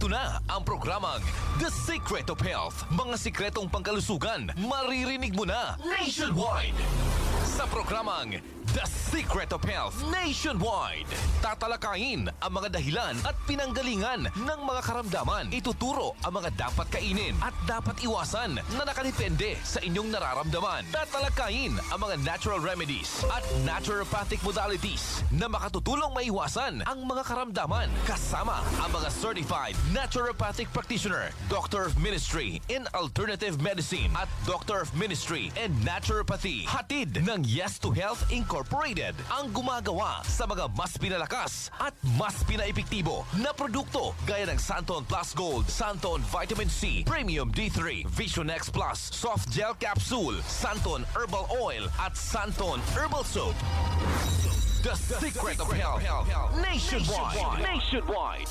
Narito na ang programang The Secret of Health. Mga sikretong pangkalusugan, maririnig mo na nationwide. Sa programang The Secret of Health Nationwide, tatalakayin ang mga dahilan at pinanggalingan ng mga karamdaman. Ituturo ang mga dapat kainin at dapat iwasan na nakadepende sa inyong nararamdaman. Tatalakayin ang mga natural remedies at naturopathic modalities na makatutulong maiwasan ang mga karamdaman. Kasama ang mga certified naturopathic practitioner, Doctor of Ministry in Alternative Medicine at Doctor of Ministry in Naturopathy. Hatid ng Yes to Health Incorporated ang gumagawa sa mga mas pinalakas at mas pinaepektibo na produkto gaya ng Santon Plus Gold, Santon Vitamin C, Premium D3, Vision X Plus, Soft Gel Capsule, Santon Herbal Oil at Santon Herbal Soap. The Secret of Health Nationwide.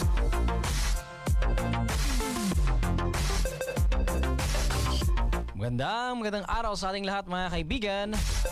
Magandang araw sa ating lahat, mga kaibigan.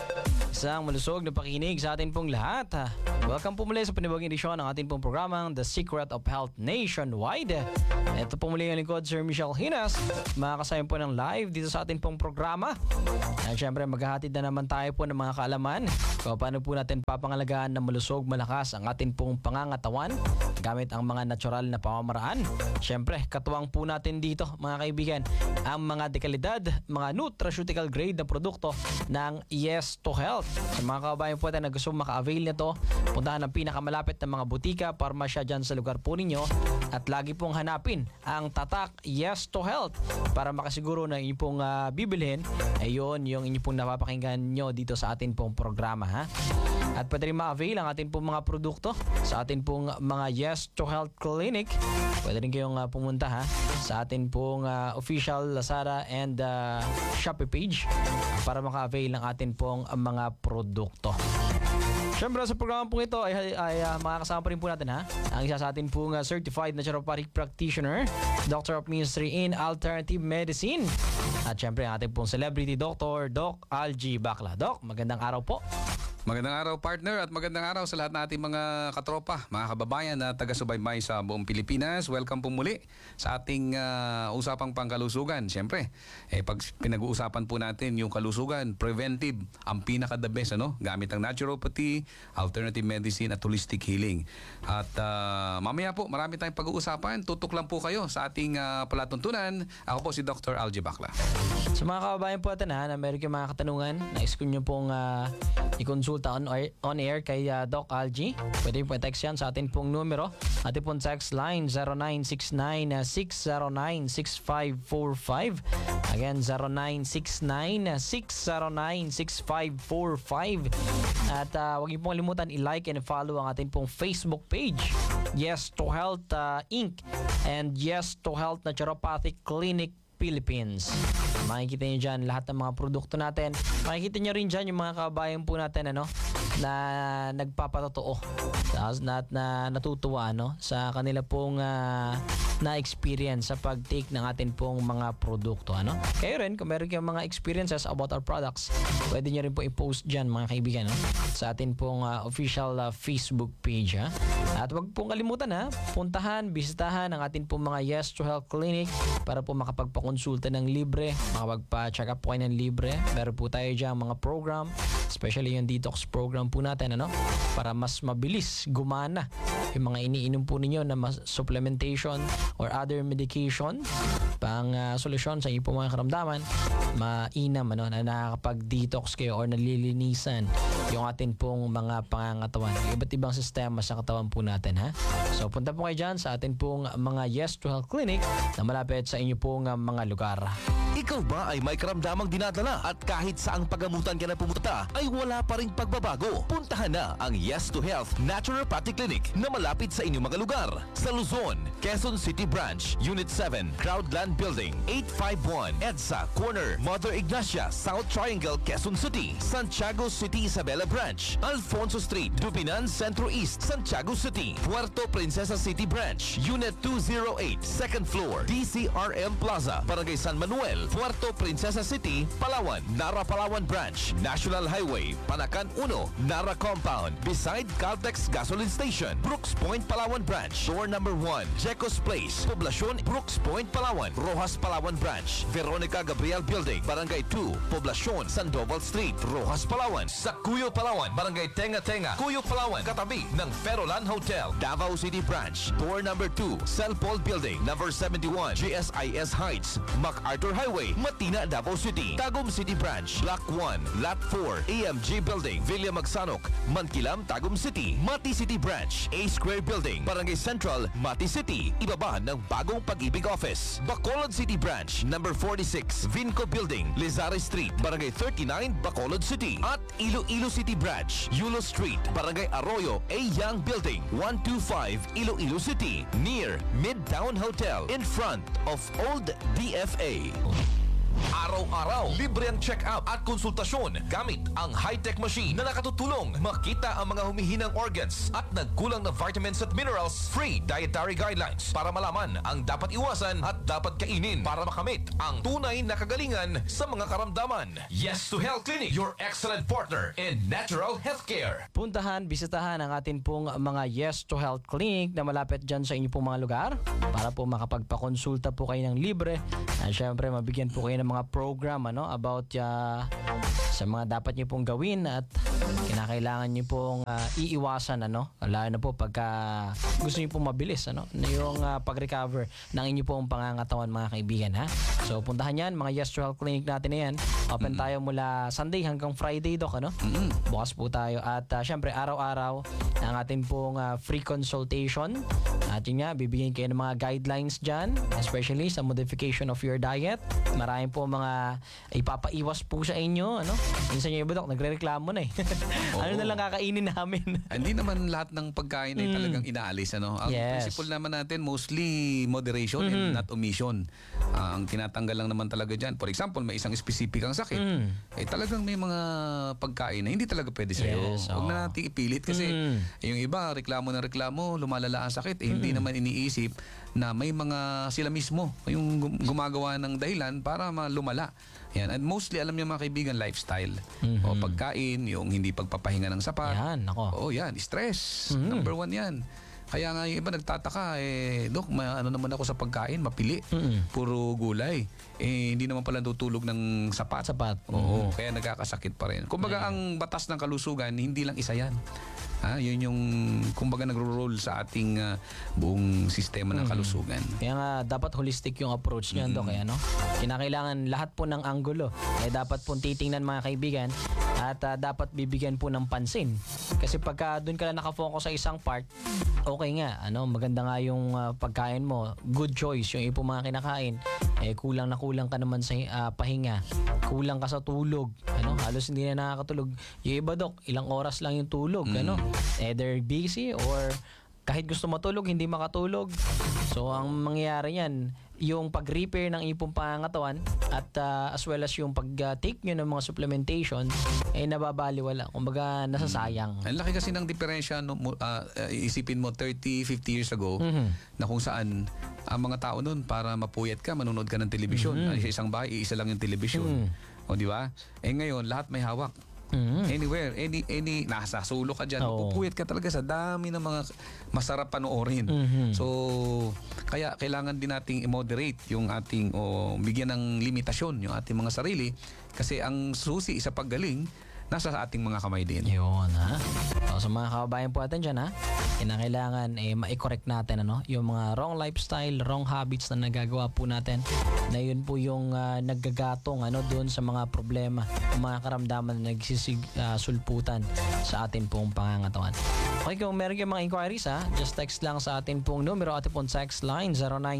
Isang malusog na pakinig sa atin pong lahat. Welcome po muli sa panibagong edisyon ng ating pong programang The Secret of Health Nationwide. Ito po muli ang lingkod, Sir Michelle Hinas. Makakasama po ng live dito sa ating pong programa. At syempre maghahatid na naman tayo po ng mga kaalaman kung paano po natin papangalagaan na malusog, malakas ang ating pong pangangatawan gamit ang mga natural na pamamaraan. Syempre katuwang po natin dito, mga kaibigan, ang mga dekalidad, mga nutraceutical grade na produkto ng Yes to Health. Sa mga kababayan po natin na gusto maka-avail nito, puntahan ang pinakamalapit na mga butika, parmasya dyan sa lugar po ninyo at lagi pong hanapin ang tatak Yes to Health para makasiguro na inyo pong bibilhin ayun yung inyo pong napapakinggan nyo dito sa atin pong programa, ha? At pwede rin ma-avail ang atin pong mga produkto sa atin pong mga Yes to Health Clinic. Pwede rin kayong pumunta, ha, sa atin pong official Lazada and Shopee page para maka-avail ng atin pong mga produkto. Siyempre sa programa po ito ay makakasama pa rin po natin, ha, ang isa sa atin pong certified naturopathic practitioner, Doctor of Ministry in Alternative Medicine. At siyempre ang ating pong celebrity doctor, Doc Algie Bacla. Doc, magandang araw po. Magandang araw, partner, at magandang araw sa lahat nating mga katropa, mga kababayan na taga-subaybay sa buong Pilipinas. Welcome po muli sa ating usapang pangkalusugan. Siyempre, pag pinag-uusapan po natin yung kalusugan, preventive, ang pinaka-the best, ano? Gamit ang naturopathy, alternative medicine at holistic healing. At mamaya po, marami tayong pag-uusapan. Tutok lang po kayo sa ating palatuntunan. Ako po si Dr. Algie Bacla. Sa mga kababayan po natin, ha, na meron kayong mga katanungan, nais ko nyo pong i-consulta on air kay Doc Algie. Pwede po text yan sa atin pong numero. Atin pong text line 0969-609-6545. Again, 0969-609-6545. At huwag niyo pong kalimutan i-like and follow ang atin pong Facebook page, Yes to Health Inc. and Yes to Health Naturopathic Clinic Philippines. Makikita nyo dyan lahat ng mga produkto natin. Makikita nyo rin dyan yung mga kabayan po natin, ano, na nagpapatotoo na natutuwa, no, sa kanila pong na-experience sa pag-take ng atin pong mga produkto, ano. Kayo rin, kung meron kayong mga experiences about our products, pwede nyo rin po i-post dyan, mga kaibigan, no, sa atin pong official Facebook page, ha. At wag pong kalimutan, ha, puntahan, bisitahan ang atin pong mga Yes to Health Clinic para po makapagpakonsulta ng libre, makapagpa-check up po kayo ng libre. Meron po tayo dyan mga program, especially yung detox program po natin, ano, para mas mabilis gumana yung mga iniinom po ninyo na supplementation or other medication pang solusyon sa inyong mga karamdaman, mainam, ano, na nakakapag-detox kayo or nalilinisan yung atin pong mga pangangatawan, iba't ibang sistema sa katawan po natin, ha. So punta po kayo dyan sa atin pong mga Yes to Health Clinic na malapit sa inyo pong mga lugar. Ikaw ba ay may karamdamang dinadala at kahit saang pagamutan ka na pumunta ay wala pa ring pagbabago? Puntahan na ang Yes to Health Naturopathic Clinic na malapit sa inyong mga lugar. Sa Luzon, Quezon City Branch, Unit 7, Crowdland Building, 851 EDSA Corner, Mother Ignacia, South Triangle, Quezon City, Santiago City Isabela Branch, Alfonso Street, Dupinan Centro East, Santiago City, Puerto Princesa City Branch, Unit 208, Second Floor, DCRM Plaza, Barangay San Manuel, Puerto Princesa City, Palawan, Nara Palawan Branch, National Highway, Panacan 1, Nara Compound, beside Caltex Gasoline Station, Brooks Point, Palawan Branch, door number 1, Jecos Place, Poblacion, Brooks Point, Palawan, Rojas Palawan Branch, Veronica Gabriel Building, Barangay 2, Poblacion, Sandoval Street, Rojas Palawan, sa Cuyo Palawan, Barangay Tenga Tenga, Cuyo Palawan, katabi ng Ferolan Hotel, Davao City Branch, door number 2, Cell Paul Building, number 71, GSIS Heights, MacArthur Highway, Matina, Davao City, Tagum City Branch, Block 1, Lot 4, AMG Building, Villa Magsanok, Mankilam, Tagum City, Mati City Branch, A Square Building, Barangay Central, Mati City, ibaba ng Bagong Pag-ibig Office, Bacolod City Branch, number 46, Vinco Building, Lizare Street, Barangay 39, Bacolod City, at Iloilo City Branch, Yulo Street, Barangay Arroyo, A Young Building, 125, Iloilo City, near Midtown Hotel, in front of Old DFA. Araw-araw, libre ang check-up at konsultasyon gamit ang high-tech machine na nakatutulong makita ang mga humihinang organs at nagkulang na vitamins at minerals. Free dietary guidelines para malaman ang dapat iwasan at dapat kainin para makamit ang tunay na kagalingan sa mga karamdaman. Yes to Health Clinic, your excellent partner in natural healthcare. Puntahan, bisitahan ang atin pong mga Yes to Health Clinic na malapit dyan sa inyo pong mga lugar para po makapagpakonsulta po kayo ng libre. At syempre, mabigyan po kayo ng mga program about sa mga dapat niyo pong gawin at kinakailangan niyo pong iiwasan lalo na po pagka gusto niyo pong mabilis na yung pag-recover ng inyo pong pangangatawan, mga kaibigan, ha. So puntahan yan, mga Yes to Health Clinic natin na yan. Open tayo mula Sunday hanggang Friday, Doc, bukas po tayo at syempre araw-araw ang atin pong free consultation at yun nga, bibigyan kayo ng mga guidelines dyan, especially sa modification of your diet. Maraming po mga ipapaiwas po sa inyo, minsan yung iba, Doc, nagre-reklamo na eh. Ano na lang kakainin namin? Hindi naman lahat ng pagkain ay talagang inaalis. Ang principle naman natin, mostly moderation and not omission. Ang tinatanggal lang naman talaga dyan. For example, may isang specific ang sakit. Talagang may mga pagkain na hindi talaga pwede sa'yo. Huwag na natin ipilit kasi yung iba, reklamo ng reklamo, lumalala ang sakit. Hindi naman iniisip na may mga sila mismo yung gumagawa ng dahilan para lumala. Yan. And mostly, alam niyo mga kaibigan, lifestyle. O pagkain, yung hindi pagpapahinga ng sapat. Yan, nako. Yan, stress. Number 1 yan. Kaya nga yung iba nagtataka, Dok, ano naman ako sa pagkain, mapili. Puro gulay. Hindi naman pala tutulog ng sapat. Oo, kaya nagkakasakit pa rin. Kumbaga, ang batas ng kalusugan, hindi lang isa yan. Yun yung kumbaga nagro-roll sa ating buong sistema ng kalusugan. Kaya nga dapat holistic yung approach niyan, Doc, kaya kinakailangan lahat po ng anggulo dapat po titingnan, mga kaibigan, at dapat bibigyan po ng pansin. Kasi pagka doon ka lang nakafocus sa isang part, okay nga, maganda nga yung pagkain mo, good choice yung ipong mga kinakain, kulang na kulang ka naman sa pahinga, kulang ka sa tulog, halos hindi na nakakatulog. Yung iba, Doc, ilang oras lang yung tulog, either busy or kahit gusto matulog, hindi makatulog. So, ang mangyayari yan, yung pag-repair ng ipong pangangatawan at as well as yung pag-take nyo ng mga supplementation, nababaliwala. Kumbaga, nasasayang. Ang laki kasi ng diferensya, isipin mo 30, 50 years ago, na kung saan ang mga tao nun, para mapuyat ka, manonood ka ng telebisyon. Sa isang bahay, isa lang yung telebisyon. O, di ba? Ngayon, lahat may hawak. Anywhere, any nasa sulo ka dyan, pupuyat ka talaga sa dami ng mga masarap panoorin. So, kaya kailangan din nating i-moderate yung ating, bigyan ng limitasyon yung ating mga sarili kasi ang susi sa paggaling nasa ating mga kamay din. Yun, ha? So, sa mga kababayan po natin dyan, ha? Kinakailangan ma-correct natin yung mga wrong lifestyle, wrong habits na nagagawa po natin, na yun po yung naggagatong doon sa mga problema, yung mga karamdaman na nagsisulputan sa atin pong pangangatawan. Okay, kung meron kayong mga inquiries, just text lang sa atin pong numero, atin pong text line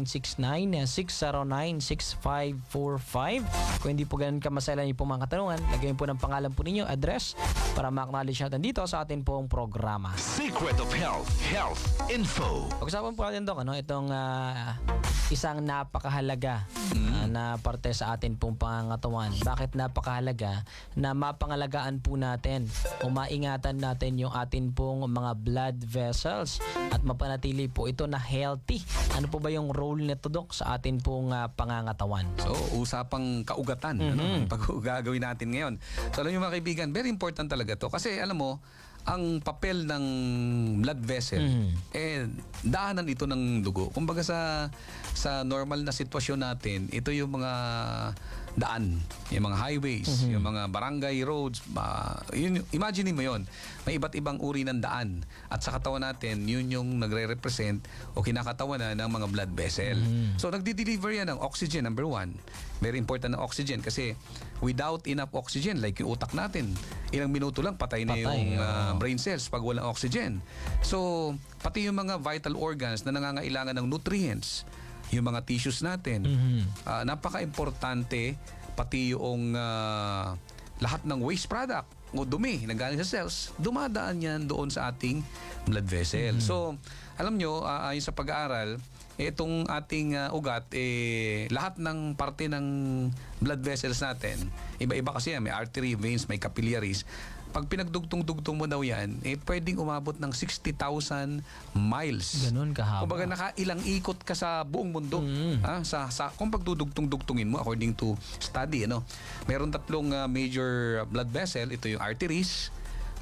0969-609-6545. Kung hindi po ganun kamaselan yung pong mga katanungan, lagyan po ng pangalan po ninyo, address, para ma-acknowledge natin dito sa atin pong programa. Secret of Health, Health Info. Pag-usapan po natin, Doc, itong isang napakahalaga na parte sa atin pong pangangatawan. Bakit napakahalaga na mapangalagaan po natin o maingatan natin yung atin pong mga blood vessels at mapanatili po ito na healthy. Ano po ba yung role nito, Dok, sa atin pong pangangatawan? So, usapang kaugatan, ang gagawin natin ngayon. So, alam niyo mga kaibigan, very important talaga to. Kasi alam mo, ang papel ng blood vessel, daanan ito ng dugo. Kumbaga sa normal na sitwasyon natin, ito yung mga daan, yung mga highways, yung mga barangay roads, imagine mo yon. May iba't ibang uri ng daan. At sa katawan natin, yun yung nagre-represent o kinakatawanan ng mga blood vessel. So, nagdi-deliver yan ng oxygen, number one. Very important ng oxygen kasi without enough oxygen, like yung utak natin, ilang minuto lang patay na yung brain cells pag walang oxygen. So, pati yung mga vital organs na nangangailangan ng nutrients, yung mga tissues natin, napaka-importante, pati yung lahat ng waste product o dumi na galing sa cells, dumadaan yan doon sa ating blood vessel. So, alam nyo, ayon sa pag-aaral, itong ating ugat, lahat ng parte ng blood vessels natin, iba-iba kasi yan, may artery, veins, may capillaries. Pag pinagdugtong-dugtong mo daw yan, pwedeng umabot ng 60,000 miles. Ganun kahaba. Kumbaga nakailang ikot ka sa buong mundo. Kung pagdudugtong-dugtungin mo, according to study, meron tatlong major blood vessel. Ito yung arteries.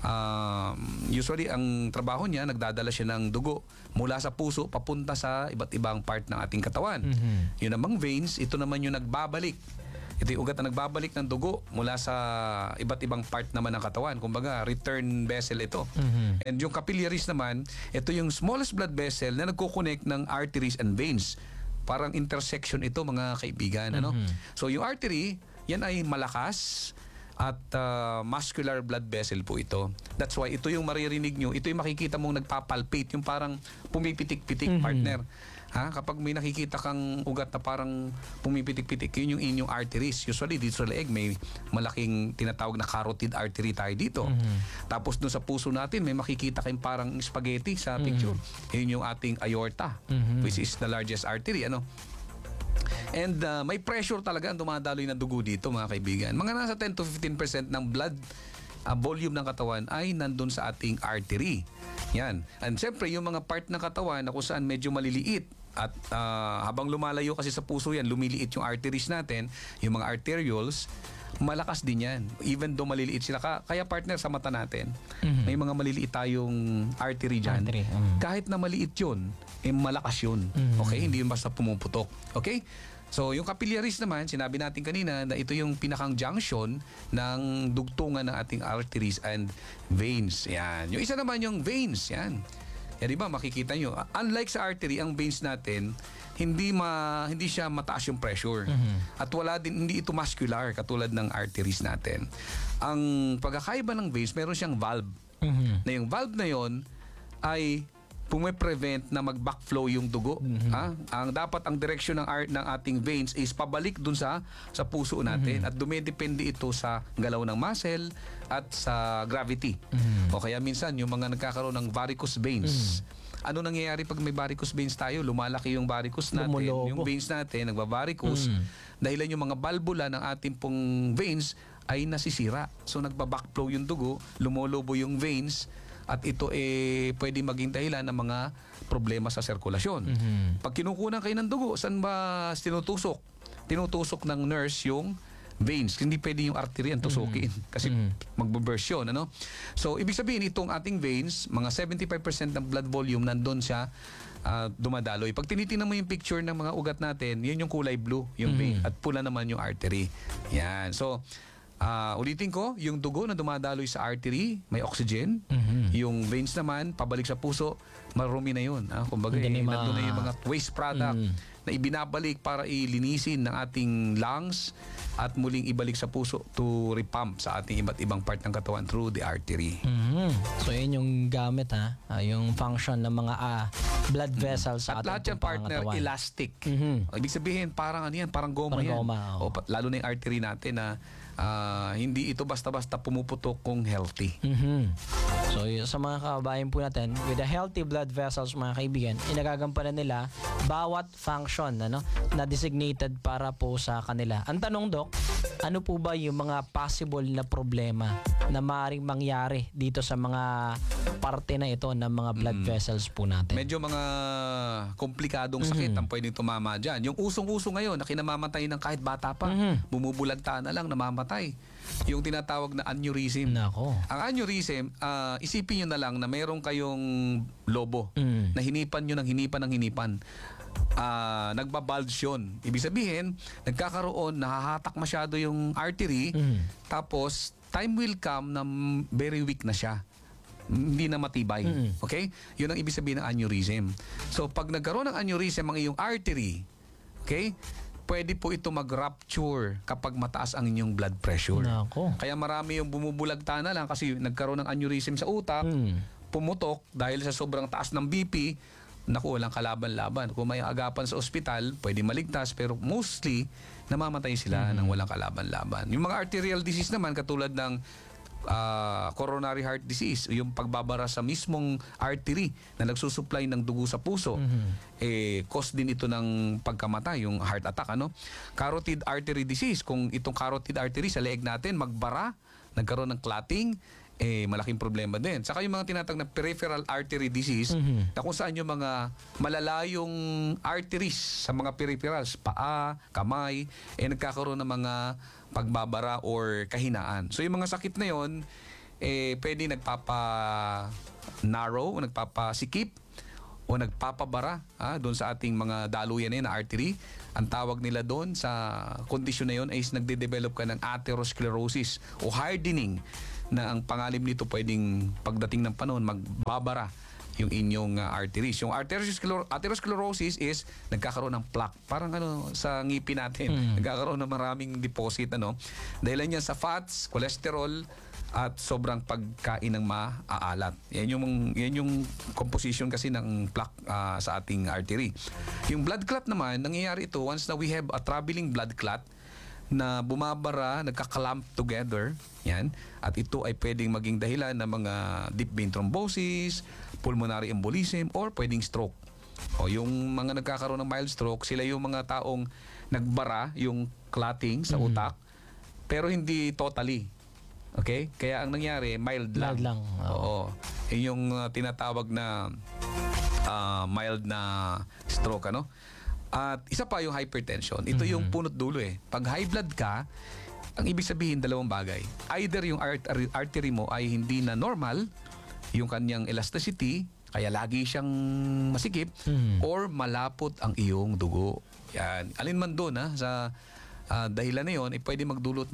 Usually, ang trabaho niya, nagdadala siya ng dugo mula sa puso papunta sa iba't ibang part ng ating katawan. Yun namang veins, ito naman yung nagbabalik. Ito yung ugat na nagbabalik ng dugo mula sa iba't ibang part naman ng katawan. Kumbaga, return vessel ito. And yung capillaries naman, ito yung smallest blood vessel na nagko-connect ng arteries and veins. Parang intersection ito, mga kaibigan. So, yung artery, yan ay malakas at muscular blood vessel po ito. That's why ito yung maririnig nyo, ito yung makikita mong nagpapalpate, yung parang pumipitik-pitik, partner. Kapag may nakikita kang ugat na parang pumipitik-pitik, yun yung inyong arteries. Usually dito sa leeg may malaking tinatawag na carotid artery tayo dito. Tapos dun sa puso natin may makikita kayong parang spaghetti sa picture. Yun yung ating aorta, which is the largest artery. And may pressure talaga ang dumadaloy na dugo dito, mga kaibigan. Mga nasa 10 to 15% ng blood volume ng katawan ay nandun sa ating artery. Yan. And siyempre, yung mga part ng katawan na kung saan medyo maliliit at habang lumalayo kasi sa puso yan, lumiliit yung arteries natin, yung mga arterioles, malakas din yan. Even though maliliit sila. Kaya partner, sa mata natin, may mga maliliit tayong artery dyan. Kahit na maliit yun, malakas yun. Okay? Hindi yun basta pumuputok. Okay? So, yung capillaries naman, sinabi natin kanina na ito yung pinakang junction ng dugtungan ng ating arteries and veins. Yan. Yung isa naman yung veins. Yan. Yan, diba? Makikita nyo. Unlike sa artery, ang veins natin, hindi siya mataas yung pressure. At hindi ito muscular katulad ng arteries natin. Ang pagkakaiba ng veins, meron siyang valve. Na yung valve na yon ay pume-prevent na mag-backflow yung dugo. Dapat ang direksyon ng ating veins is pabalik dun sa puso natin at dumedepende ito sa galaw ng muscle at sa gravity. O kaya minsan yung mga nagkakaroon ng varicose veins. Ano nangyayari pag may varicose veins tayo? Lumalaki yung varicose natin. Yung veins natin nagbavaricose. Dahilan yung mga valvula ng ating pong veins ay nasisira. So nagba-backflow yung dugo, lumolobo yung veins, at ito pwede maging dahilan ng mga problema sa sirkulasyon. Pag kinukunan kayo ng dugo, saan ba tinutusok? Tinutusok ng nurse yung veins. Hindi pwede yung artery ang tusukin kasi magbe-burst yun. So, ibig sabihin, itong ating veins, mga 75% ng blood volume nandun siya dumadaloy. Pag tinitingnan mo yung picture ng mga ugat natin, yun yung kulay blue, yung vein, at pula naman yung artery. Yan. So, ulitin ko, yung dugo na dumadaloy sa artery, may oxygen. Yung veins naman, pabalik sa puso, marumi na yun. Kumbaga, nandun na yung mga waste product na ibinabalik para ilinisin ng ating lungs at muling ibalik sa puso to repump sa ating iba't ibang part ng katawan through the artery. So, yun yung gamit, yung function ng mga blood vessels sa at ating lahat yan, partner, pangangatawan. elastic. Ibig sabihin, parang goma Parang yan. goma, Lalo na yung artery natin na hindi ito basta-basta pumuputok kung healthy. So sa mga kababayan po natin, with the healthy blood vessels mga kaibigan, inagagampanan nila bawat function na designated para po sa kanila. Ang tanong, Dok, ano po ba yung mga possible na problema na maaaring mangyari dito sa mga parte na ito ng mga blood vessels po natin? Medyo mga komplikadong sakit ang pwedeng tumama dyan. Yung usong-uso ngayon na kinamamatay ng kahit bata pa, bumubulagta na lang, namamatay. Yung tinatawag na aneurysm. Nako. Ang aneurysm, isipin nyo na lang na meron kayong lobo na hinipan nyo ng hinipan. Nagbabulge yun. Ibig sabihin, nagkakaroon, nahahatak masyado yung artery, tapos time will come na very weak na siya. Hindi na matibay. Okay? Yun ang ibig sabihin ng aneurysm. So, pag nagkaroon ng aneurysm ang iyong artery, okay, pwede po ito mag-rupture kapag mataas ang inyong blood pressure. Nako. Kaya marami yung bumubulagta na lang kasi nagkaroon ng aneurysm sa utak, pumutok dahil sa sobrang taas ng BP, naku, walang kalaban-laban. Kung may agapan sa ospital, pwede maligtas, pero mostly, namamatay sila ng walang kalaban-laban. Yung mga arterial disease naman, katulad ng coronary heart disease, yung pagbabara sa mismong artery na nagsusupply ng dugo sa puso, cause din ito ng pagkamatay, yung heart attack. Carotid artery disease, kung itong carotid artery sa leeg natin magbara, nagkaroon ng clotting, malaking problema din. Saka yung mga tinatawag na peripheral artery disease, na kung saan yung mga malalayong arteries sa mga peripherals, paa, kamay, nagkakaroon ng mga pagbabara or kahinaan. So yung mga sakit na yon, pwede nagpapa-narrow, o nagpapasikip, o nagpapabara doon sa ating mga daluyan na artery. Ang tawag nila doon sa kondisyon na yon ay nagde-develop ka ng atherosclerosis o hardening, na ang pangalim nito pwedeng pagdating ng panahon magbabara yung inyong arteries. Yung atherosclerosis is nagkakaroon ng plaque. Parang sa ngipin natin. Nagkakaroon ng maraming deposit. Dahil yan sa fats, cholesterol, at sobrang pagkain ng maaalat. Yan yung composition kasi ng plaque sa ating artery. Yung blood clot naman, nangyayari ito once na we have a traveling blood clot na bumabara, nagka-clump together, yan, at ito ay pwedeng maging dahilan ng mga deep vein thrombosis, pulmonary embolism, or pwedeng stroke. O yung mga nagkakaroon ng mild stroke, sila yung mga taong nagbara yung clotting sa utak, pero hindi totally. Okay? Kaya ang nangyari, mild lang. Mild lang. Oo. Yun yung tinatawag na mild na stroke, At isa pa yung hypertension. Ito yung punot dulo Pag high blood ka, ang ibig sabihin dalawang bagay. Either yung artery mo ay hindi na normal, yung kanyang elasticity, kaya lagi siyang masikip, or malapot ang iyong dugo. Yan. Alin man doon sa dahilan na yun, pwede magdulot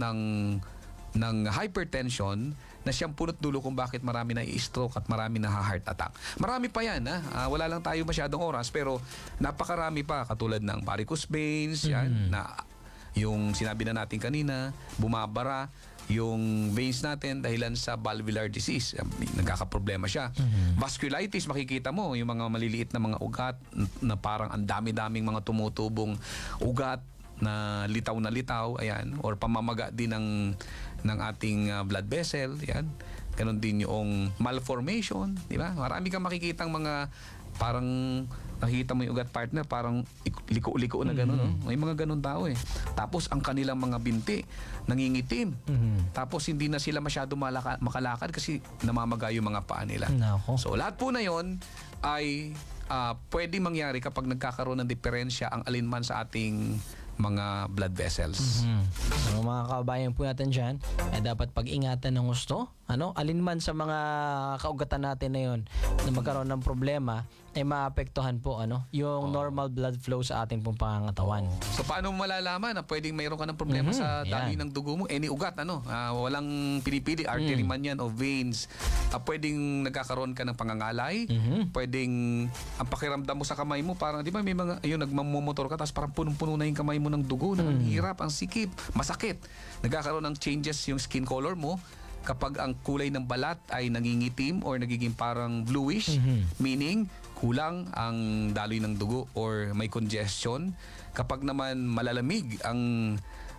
ng hypertension na siyang punot dulo kung bakit marami na i-stroke at marami na heart attack. Marami pa yan. Wala lang tayo masyadong oras, pero napakarami pa, katulad ng varicose veins, yan, na yung sinabi na natin kanina, bumabara yung veins natin dahilan sa valvular disease. Nagkakaproblema siya. Vasculitis, makikita mo yung mga maliliit na mga ugat na parang ang dami-daming mga tumutubong ugat na litaw, ayan, or pamamaga din ng ating blood vessel, yan. Ganon din yung malformation, di ba? Marami kang makikitang mga parang nakikita mo yung ugat, partner, parang liko-liko na gano'n. May mga gano'n tao Tapos ang kanilang mga binti nangingitim. Tapos hindi na sila masyado makalakad kasi namamaga yung mga paa nila. Nako. So lahat po na yon ay pwede mangyari kapag nagkakaroon ng diferensya ang alinman sa ating mga blood vessels. So, mga kababayan po natin dyan, dapat pag-ingatan ng gusto. Alinman sa mga kaugatan natin na yun na magkaroon ng problema, ay maapektuhan po yung normal blood flow sa ating pong pangangatawan. So paano mo malalaman na pwedeng mayroon ka ng problema sa daloy ng dugo mo? Any ugat, walang pinipili, artery man yan o veins. Pwedeng nagkakaroon ka ng pangangalay, pwedeng ang pakiramdam mo sa kamay mo, parang di ba may mga, nagmamotor ka, tapos parang punong-puno na yung kamay mo ng dugo, ang hirap, ang sikip, masakit. Nagkakaroon ng changes yung skin color mo, kapag ang kulay ng balat ay nangingitim or nagiging parang bluish, meaning kulang ang daloy ng dugo or may congestion. Kapag naman malalamig ang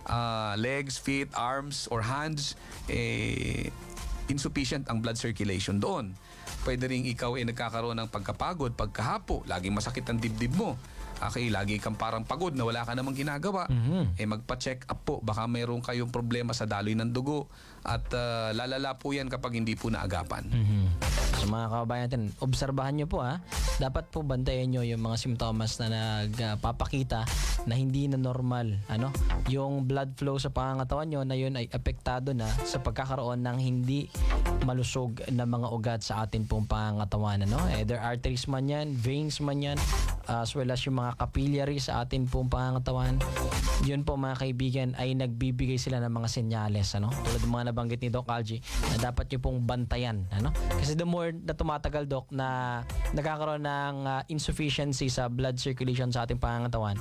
legs, feet, arms, or hands, insufficient ang blood circulation doon. Pwede rin ikaw nagkakaroon ng pagkapagod, pagkahapo, laging masakit ang dibdib mo. Okay, lagi kang parang pagod na wala ka namang ginagawa. Magpa-check up po. Baka mayroon kayong problema sa daloy ng dugo at lalala po yan kapag hindi po naagapan. So mga kababayan natin, obserbahan nyo po dapat po bantayan nyo yung mga simptomas na nagpapakita na hindi na normal. Yung blood flow sa pangangatawan nyo na yun ay apektado na sa pagkakaroon ng hindi malusog na mga ugat sa atin pong pangangatawan. Either arteries man yan, veins man yan, as well as yung mga capillaries sa atin pong pangangatawan. Yun po mga kaibigan ay nagbibigay sila ng mga senyales. Tulad ng mga nabanggit ni Doc Algie na dapat nyo pong bantayan. Kasi the more na tumatagal, Doc, na nagkakaroon ng insufficiency sa blood circulation sa ating pangangatawan,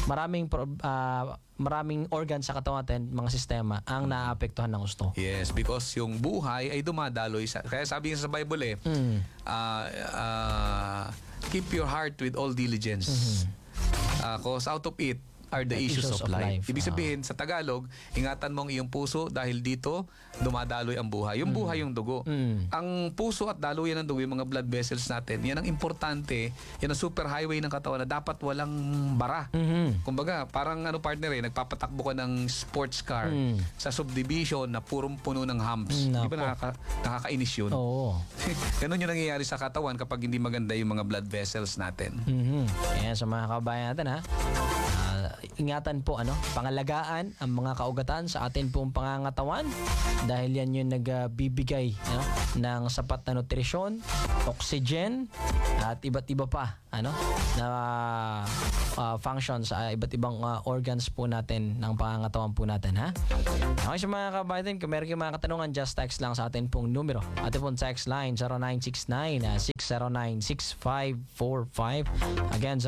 maraming organs sa katawan natin, mga sistema, ang naaapektuhan ng gusto. Yes, because yung buhay ay dumadaloy kaya sabi nga sa Bible keep your heart with all diligence. Cause out of it are the issues of life. Ibig sabihin, sa Tagalog, ingatan mo ang iyong puso dahil dito dumadaloy ang buhay. Yung buhay yung dugo. Ang puso at daluyan ng dugo, yung mga blood vessels natin, yan ang importante, yan ang super highway ng katawan na dapat walang bara. Kumbaga, parang partner nagpapatakbo ka ng sports car sa subdivision na purong puno ng humps. Di ba nakakainis yun? Oo. Ganun yung nangyayari sa katawan kapag hindi maganda yung mga blood vessels natin. Kaya sa mga kababayan natin ingatan po pangalagaan ang mga kaugatan sa atin pong pangangatawan dahil yan yung nagbibigay ng sapat na nutrisyon, oxygen at iba't iba pa na function sa iba't ibang organs po natin ng pangangatawan po natin Okay sa mga kababayan, kung meron kayong mga katanungan, just text lang sa atin pong numero. Atin pong text line 0969-609-6545. Again,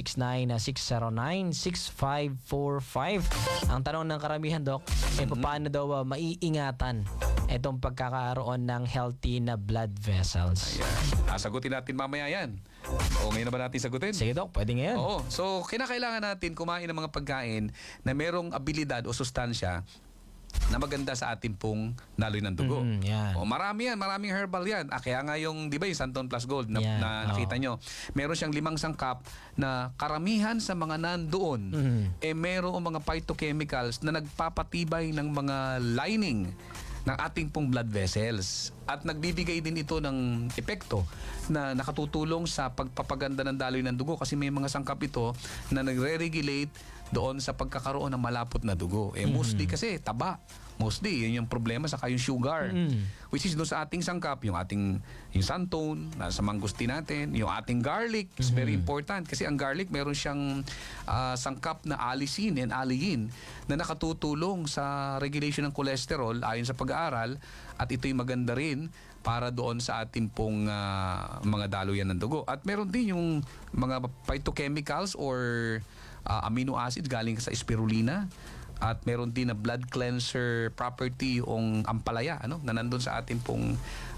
0969-609-6545. Ang tanong ng karamihan, Doc, paano daw maiingatan itong pagkakaroon ng healthy na blood vessels? Ayan. Sagutin natin mamaya yan. O ngayon na ba natin sagutin? Sige, Doc, pwede ngayon. Oo. So, kinakailangan natin kumain ng mga pagkain na merong abilidad o sustansya na maganda sa ating pong daloy ng dugo. Yan. Marami yan, maraming herbal yan. Kaya nga yung, di ba yung Santon Plus Gold na nakita nyo, meron siyang 5 sangkap na karamihan sa mga nandoon, meron mga phytochemicals na nagpapatibay ng mga lining ng ating pong blood vessels. At nagbibigay din ito ng epekto na nakatutulong sa pagpapaganda ng daloy ng dugo kasi may mga sangkap ito na nagre-regulate doon sa pagkakaroon ng malapot na dugo. Mostly kasi taba. Mostly, yun yung problema sa yung sugar. Which is doon sa ating sangkap, yung santone, nasa mangustin natin, yung ating garlic is very important. Kasi ang garlic, meron siyang sangkap na allicin and allein na nakatutulong sa regulation ng cholesterol ayon sa pag-aaral. At ito'y maganda rin para doon sa ating pong mga daluyan ng dugo. At meron din yung mga phytochemicals or amino acids galing sa spirulina. At meron din na blood cleanser property yung ampalaya na nandun sa ating pong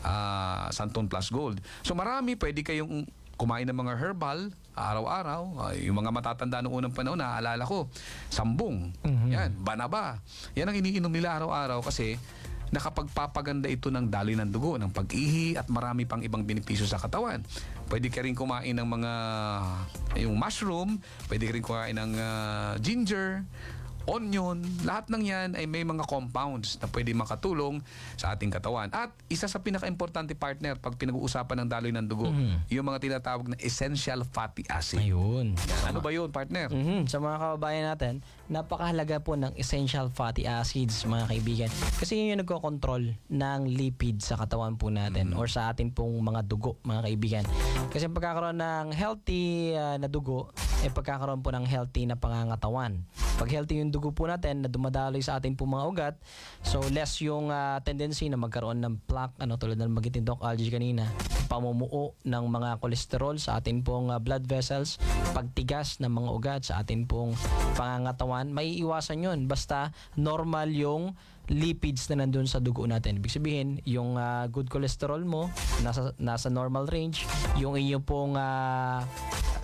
Santon Plus Gold. So marami, pwede kayong kumain ng mga herbal araw-araw. Yung mga matatanda noong unang panahon, naaalala ko, sambong, yan, banaba. Yan ang iniinom nila araw-araw kasi nakapagpapaganda ito ng daloy ng dugo, ng pag-ihi at marami pang ibang benepisyo sa katawan. Pwede ka rin kumain ng mga yung mushroom, pwede ka rin kumain ng ginger, onion, lahat ng yan ay may mga compounds na pwede makatulong sa ating katawan. At isa sa pinaka-importante, partner, pag pinag-uusapan ng daloy ng dugo, yung mga tinatawag na essential fatty acid. Ayun. Ano ba yun, partner? Sa mga kababayan natin, napakahalaga po ng essential fatty acids, mga kaibigan. Kasi yun yung nagkocontrol ng lipid sa katawan po natin or sa atin pong mga dugo, mga kaibigan. Kasi pagkakaroon ng healthy na dugo, pagkakaroon po ng healthy na pangangatawan. Pag healthy yung dugo po natin na dumadaloy sa ating pong mga ugat, so less yung tendency na magkaroon ng plaque, tulad ng magitin Doc Algie kanina, pamumuo ng mga kolesterol sa ating pong blood vessels, pagtigas ng mga ugat sa ating pong pangangatawan, may iwasan yun basta normal yung lipids na nandun sa dugo natin. Ibig sabihin, yung good cholesterol mo nasa normal range, yung inyong pong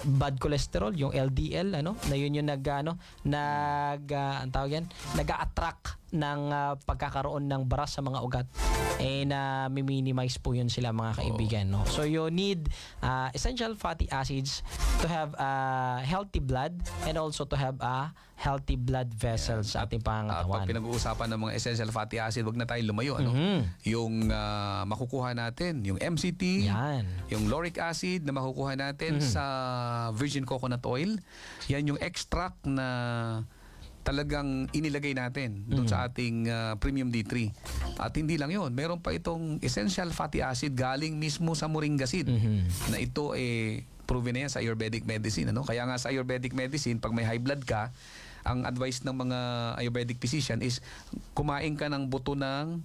bad cholesterol, yung LDL, na yun yung ang tawag yan, nag-a-attract ng pagkakaroon ng baras sa mga ugat, na minimize po yun sila, mga kaibigan, no? So you need essential fatty acids to have healthy blood and also to have a healthy blood vessels sa ating Pag pangangatawan. pinag-uusapan ng mga essential fatty acid, wag na tayong lumayo. Yung makukuha natin, yung MCT, Yan. yung lauric acid na makukuha natin sa virgin coconut oil, yan yung extract na talagang inilagay natin doon sa ating Premium D3. At hindi lang yun, meron pa itong essential fatty acid galing mismo sa moringa seed na ito proven na yan sa Ayurvedic medicine. Kaya nga sa Ayurvedic medicine, pag may high blood ka, ang advice ng mga Ayurvedic physician is kumain ka ng buto ng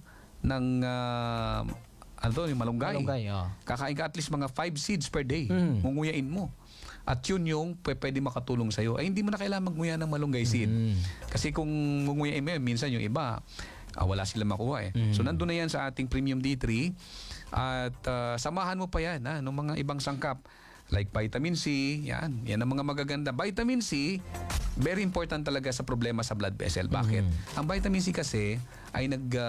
yung malunggay. Malunggay, Kakain ka at least mga 5 seeds per day. Ngunguyain mo. At yun yung pwede makatulong sa'yo. Ay, hindi mo na kailangan magnguya ng malunggay seed. Kasi kung ngunguyain mo, minsan yung iba, wala sila makuha So, nandun na yan sa ating Premium D3. At samahan mo pa yan ng mga ibang sangkap. Like vitamin C, yan ang mga magaganda. Vitamin C, very important talaga sa problema sa blood vessel. Bakit? Ang vitamin C kasi ay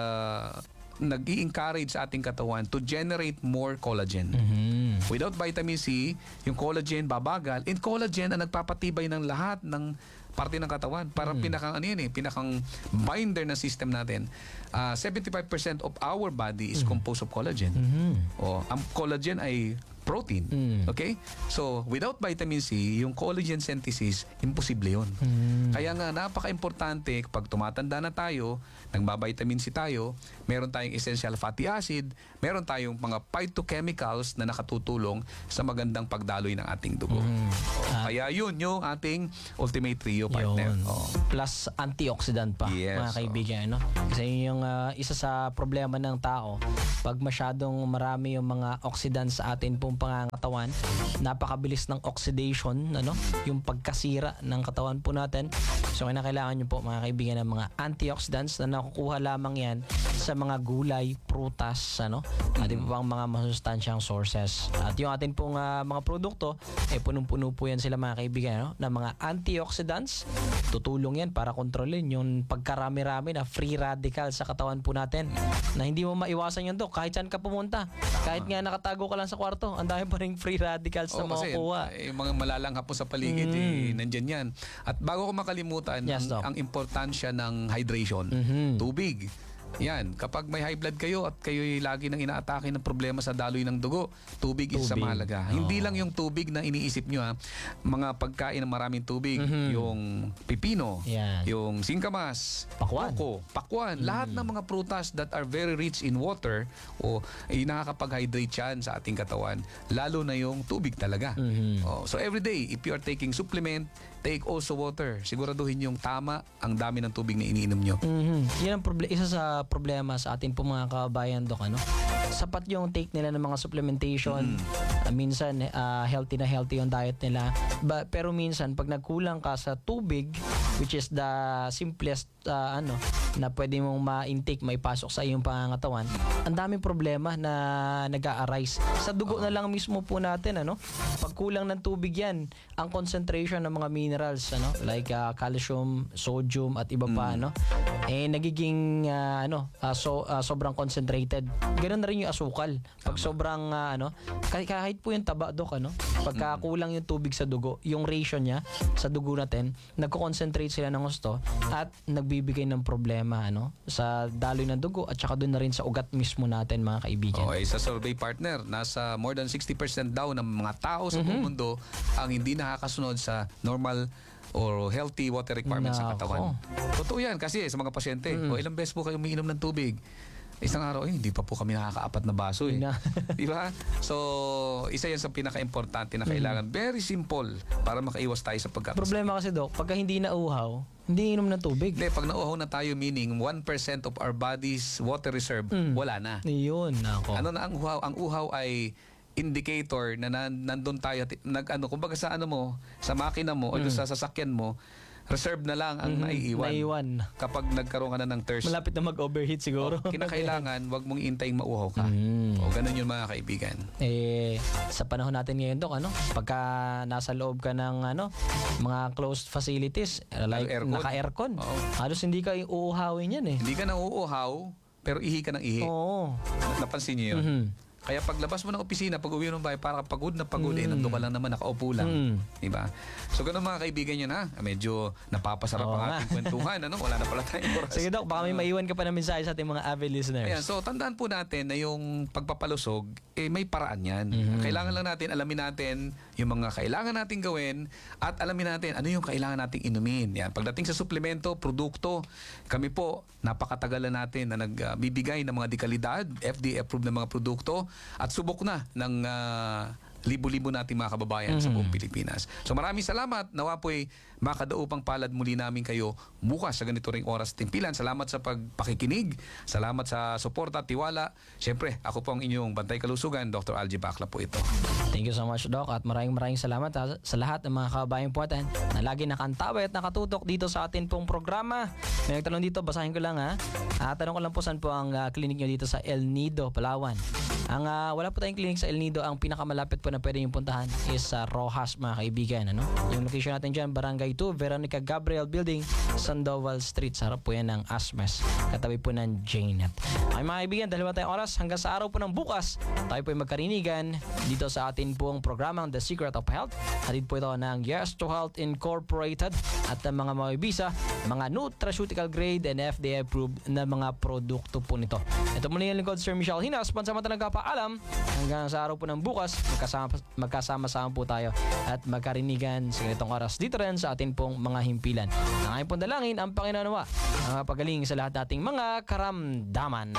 nag-i-encourage sa ating katawan to generate more collagen. Without vitamin C, yung collagen babagal. And collagen ang nagpapatibay ng lahat ng parte ng katawan. Parang pinakang binder ng system natin. 75% of our body is composed of collagen. Ang collagen ay protein. Okay? So, without vitamin C, yung collagen synthesis, imposible yun. Kaya nga, napaka-importante kapag tumatanda na tayo, nagba-vitamin C tayo, meron tayong essential fatty acid, meron tayong mga phytochemicals na nakatutulong sa magandang pagdaloy ng ating dugo. Kaya yun yung ating ultimate trio, partner. Yun. Plus antioxidant pa, Yes, mga kaibigan. Kasi yun yung isa sa problema ng tao, pag masyadong marami yung mga oxidants sa atin pong pangangatawan, napakabilis ng oxidation, yung pagkasira ng katawan po natin. So kailangan nyo po, mga kaibigan, ng mga antioxidants na nakukuha lamang yan sa mga gulay, prutas, at iba pang mga masustansyang sources. At yung atin pong mga produkto, punong-puno po yan sila, mga kaibigan, na mga antioxidants. Tutulong yan para kontrolin yung pagkarami-rami na free radical sa katawan po natin, na hindi mo maiwasan yun, kahit saan ka pumunta. Kahit nga nakatago ka lang sa kwarto, ang dami pa rin free radicals na makukuha. Kasi mga malalanghap po sa paligid, nandyan yan. At bago ko makalimutan, Yes, ang importansya ng hydration. Tubig. Yan, kapag may high blood kayo at kayo'y lagi nang inaatake ng problema sa daloy ng dugo, tubig is sa mahalaga. Hindi lang yung tubig na iniisip nyo, mga pagkain ng maraming tubig, yung pipino, yung singkamas, Pakwan. koko, pakwan, lahat ng mga prutas that are very rich in water nakakapag-hydrate yan sa ating katawan, lalo na yung tubig talaga. So every day, if you are taking supplement, take also water. Siguraduhin yung tama ang dami ng tubig na iniinom nyo. Yan ang isa sa problema sa atin po, mga kabayan, Dok. Sapat yung take nila ng mga supplementation. Minsan, healthy na healthy yung diet nila. Pero minsan, pag nagkulang ka sa tubig, which is the simplest na pwede mong ma-intake, may pasok sa iyong pangangatawan, ang daming problema na nag-a-arise. Sa dugo na lang mismo po natin, pag kulang ng tubig yan, ang concentration ng mga minerals, like calcium, sodium, at iba pa, nagiging sobrang concentrated. Ganoon na rin yung asukal. Pag sobrang kahit po yung taba, Dok, pagka kulang yung tubig sa dugo, yung ratio niya sa dugo natin, nagko-concentrate sila ng gusto at nagbibigay ng problema sa daloy ng dugo at saka doon na rin sa ugat mismo natin, mga kaibigan. Okay, sa survey, partner, nasa more than 60% daw ng mga tao sa buong mundo ang hindi nakakasunod sa normal or healthy water requirements sa katawan. Totoo yan kasi sa mga pasyente, ilang beses po kayo umiinom ng tubig? Isang araw, hindi pa po kami nakakaapat na baso Di ba? So, isa yan sa pinaka-importante na kailangan. Very simple para makaiwas tayo sa pagkakasakit. Problema kasi, Dok, pagka hindi nauhaw, hindi inom ng tubig. Hindi, pag nauhaw na tayo, meaning 1% of our body's water reserve, wala na. Yun, nako. Ano na ang uhaw? Ang uhaw ay indicator na nandun tayo kumbaga sa sa makina mo o sa sasakyan mo, reserve na lang ang naiiwan. Naiwan. Kapag nagkaroon ka na ng thirst, Malapit na mag-overheat siguro. kinakailangan wag mong intayin mauhaw ka. O ganun yun mga kaibigan. Sa panahon natin ngayon, Dok, pagka nasa loob ka ng mga closed facilities, like Aircon. naka-aircon, Oo. halos hindi ka uuhawin yan eh. Hindi ka na uuhaw, pero ihi ka ng ihi. Oo. Napansin niyo yun? Kaya paglabas mo ng opisina, pag uwi mo ng bahay, para pagod na pagod, nandun ka lang naman, nakaupo lang. Diba? So ganun mga kaibigan yun ha. Medyo napapasarap Oo ang nga. ating kwentuhan. Wala na pala tayong oras. Sige, Dok, baka may maiwan ka pa na mensahe sa ating mga avid listeners. Ayan, so tandaan po natin na yung pagpapalusog, may paraan yan. Kailangan lang natin, alamin natin yung mga kailangan nating gawin at alamin natin ano yung kailangan nating inumin. Yan. Pagdating sa suplemento, produkto, kami po, napakatagal na natin na nagbibigay ng mga dekalidad, FDA-approved na mga produkto at subok na ng libo-libo nating mga kababayan sa buong Pilipinas. So maraming salamat. Nawa po'y makadaupang palad muli namin kayo bukas sa ganito ring oras timpilan. Salamat sa pagpakikinig. Salamat sa suporta at tiwala. Siyempre, ako po ang inyong bantay kalusugan, Dr. Algie Bacla po ito. Thank you so much, Doc, at maraming salamat sa lahat ng mga kababayang po natin na lagi nakantabi at nakatutok dito sa atin pong programa. May nagtanong dito, basahin ko lang ha. Tanong ko lang po saan po ang clinic nyo dito sa El Nido, Palawan. Wala po tayong clinic sa El Nido. Ang pinakamalapit po na pwede yung puntahan is sa Rojas, mga kaibigan. Yung location natin dyan, Barangay 2, Veronica Gabriel Building, Sandoval Street. Sa harap po yan ng Asmes. Katabi po ng Janet. Ay mga kaibigan, dahil wala tayong oras, hanggang sa araw po ng bukas, tayo po ay magkarinigan dito sa atin pong programang The Secret of Health. Hatid po ito ng Yes to Health Incorporated at ang mga mabibisa, mga nutraceutical grade and FDA approved na mga produkto po nito. Ito muli yung lingkod, Sir Michelle Hinas, pansamantalang kapaalam. Hanggang sa araw po ng bukas, magkasama-sama po tayo at magkarinigan sa ganitong oras dito rin sa atin pong mga himpilan. Nangayong pong dalangin ang Panginoon nawa ang pagaling sa lahat nating mga karamdaman.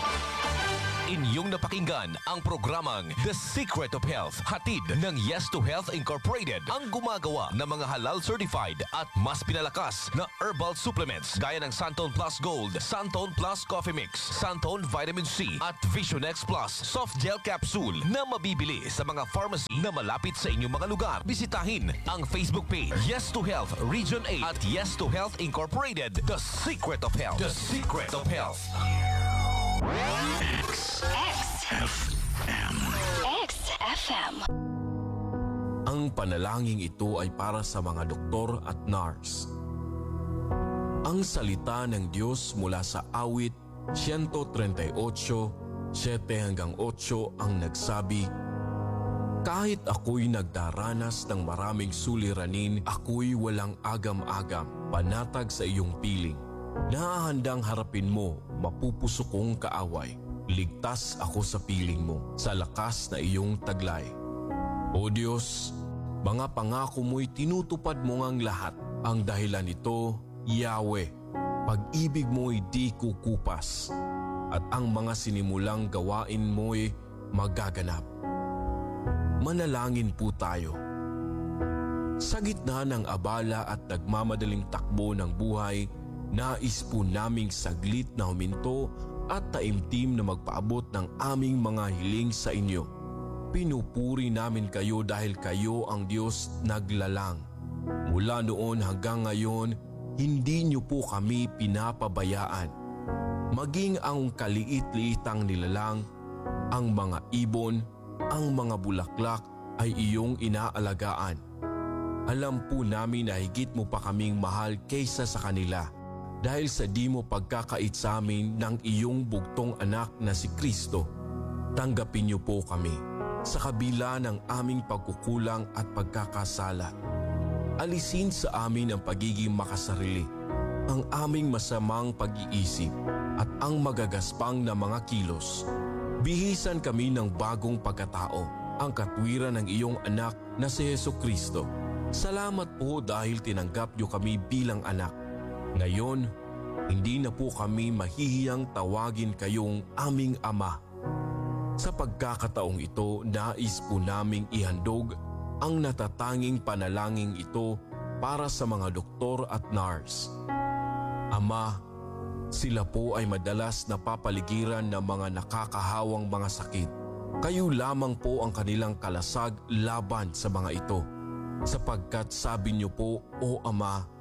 Inyong napakinggan ang programang The Secret of Health. Hatid ng Yes to Health Incorporated, ang gumagawa ng mga halal certified at mas pinalakas na herbal supplements gaya ng Santon Plus Gold, Santon Plus Coffee Mix, Santon Vitamin C at Vision X Plus Soft Gel Capsule na mabibili sa mga pharmacy na malapit sa inyong mga lugar. Bisitahin ang Facebook page Yes to Health Region 8 at Yes to Health Incorporated, The Secret of Health. The Secret of Health. XFM. Ang panalangin ito ay para sa mga doktor at nurse. Ang salita ng Diyos mula sa awit 138, 7-8 ang nagsabi, kahit ako'y nagdaranas ng maraming suliranin, ako'y walang agam-agam, panatag sa iyong piling. Nahahandang harapin mo, mapupuso kong kaaway. Ligtas ako sa piling mo, sa lakas na iyong taglay. O Diyos, mga pangako mo'y tinutupad mo ngang lahat. Ang dahilan nito, Yahweh, pag-ibig mo'y di kukupas. At ang mga sinimulang gawain mo'y magaganap. Manalangin po tayo. Sa gitna ng abala at nagmamadaling takbo ng buhay, nais po naming saglit na huminto at taimtim na magpaabot ng aming mga hiling sa inyo. Pinupuri namin kayo dahil kayo ang Diyos naglalang. Mula noon hanggang ngayon, hindi niyo po kami pinapabayaan. Maging ang kaliit-liitang nilalang, ang mga ibon, ang mga bulaklak ay iyong inaalagaan. Alam po namin na higit mo pa kaming mahal kaysa sa kanila. Dahil sa di mo pagkakait sa amin ng iyong bugtong anak na si Kristo, tanggapin niyo po kami sa kabila ng aming pagkukulang at pagkakasala. Alisin sa amin ang pagiging makasarili, ang aming masamang pag-iisip at ang magagaspang na mga kilos. Bihisan kami ng bagong pagkatao, ang katwiran ng iyong anak na si Jesucristo. Salamat po dahil tinanggap niyo kami bilang anak. Ngayon, hindi na po kami mahihiyang tawagin kayong aming Ama. Sa pagkakataong ito, nais po naming ihandog ang natatanging panalangin ito para sa mga doktor at nurse. Ama, sila po ay madalas napapaligiran ng mga nakakahawang mga sakit. Kayo lamang po ang kanilang kalasag laban sa mga ito. Sapagkat sabi niyo po, O Ama,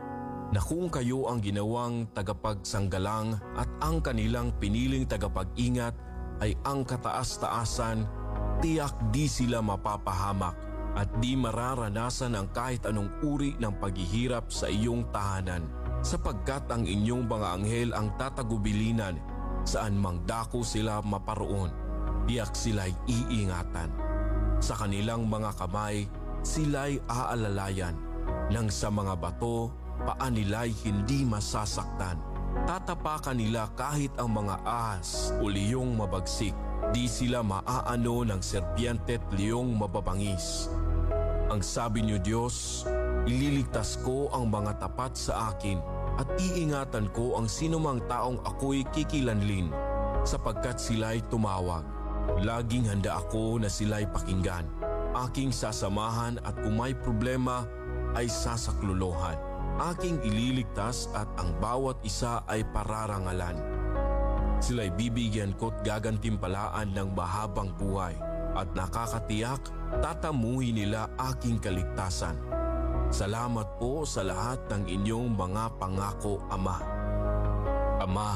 na kung kayo ang ginawang tagapagsanggalang at ang kanilang piniling tagapag-ingat ay ang kataas-taasan, tiyak di sila mapapahamak at di mararanasan ang kahit anong uri ng paghihirap sa iyong tahanan, sapagkat ang inyong mga anghel ang tatagubilinan saan mang dako sila maparoon, tiyak sila'y iingatan. Sa kanilang mga kamay, sila'y aalalayan, nang sa mga bato, paa nila'y hindi masasaktan. Tatapakan nila kahit ang mga ahas o liyong mabagsik. Di sila maaano ng serpiente at liyong mababangis. Ang sabi niyo Diyos, ililigtas ko ang mga tapat sa akin at iingatan ko ang sinumang taong ako'y kikilanlin, sapagkat sila'y tumawag. Laging handa ako na sila'y pakinggan. Aking sasamahan at kung may problema ay sasaklolohan. Aking ililigtas at ang bawat isa ay pararangalan. Sila'y bibigyan ko't gagantimpalaan ng mahabang buhay at nakakatiyak tatamuhin nila aking kaligtasan. Salamat po sa lahat ng inyong mga pangako, Ama. Ama,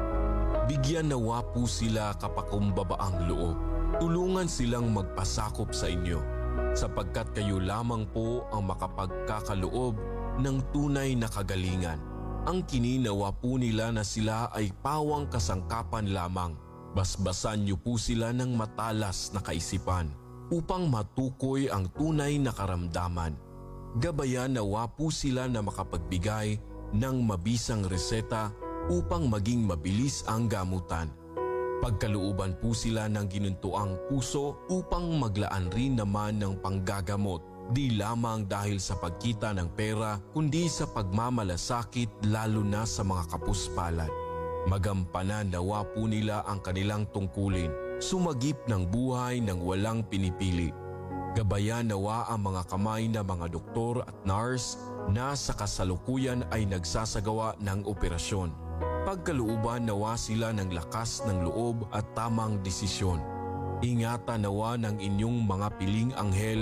bigyan nawa po sila kapakumbabaang loob. Tulungan silang magpasakop sa inyo, sapagkat kayo lamang po ang makapagkakaloob ng tunay na kagalingan. Ang kininawa po nila na sila ay pawang kasangkapan lamang. Basbasan niyo po sila ng matalas na kaisipan upang matukoy ang tunay na karamdaman. Gabayan nawa po sila na makapagbigay ng mabisang reseta upang maging mabilis ang gamutan. Pagkalooban po sila ng ginuntuang puso upang maglaan rin naman ng panggagamot, di lamang dahil sa pagkita ng pera kundi sa pagmamalasakit lalo na sa mga kapuspalad. Magampanan nawa po nila ang kanilang tungkulin, sumagip ng buhay ng walang pinipili. Gabayan nawa ang mga kamay na mga doktor at nurse na sa kasalukuyan ay nagsasagawa ng operasyon. Pagkalooban nawa sila ng lakas ng loob at tamang desisyon. Ingatan nawa ng inyong mga piling anghel